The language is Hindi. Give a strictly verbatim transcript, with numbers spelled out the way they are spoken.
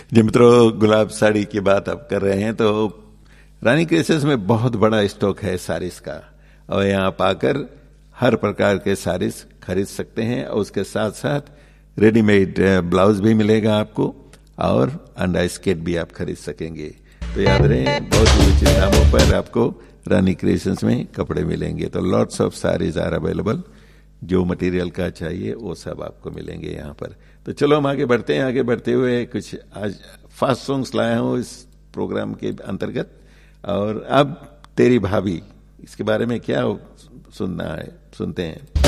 जी मित्रों, गुलाब साड़ी की बात आप कर रहे हैं तो रानी क्रिएशंस में बहुत बड़ा स्टॉक है साड़ीज का, और यहाँ आप आकर हर प्रकार के साड़ीज खरीद सकते हैं, और उसके साथ साथ रेडीमेड ब्लाउज भी मिलेगा आपको, और अंडा स्केट भी आप खरीद सकेंगे। तो याद रहे, बहुत ही उचित दामों पर आपको रानी क्रिएशंस में कपड़े मिलेंगे। तो lots of saris are available, जो मटेरियल का चाहिए वो सब आपको मिलेंगे यहाँ पर। तो चलो हम आगे बढ़ते हैं। आगे बढ़ते हुए कुछ आज फास्ट सॉन्ग्स लाया हूँ इस प्रोग्राम के अंतर्गत। और अब तेरी भाभी, इसके बारे में क्या सुनना है, सुनते हैं।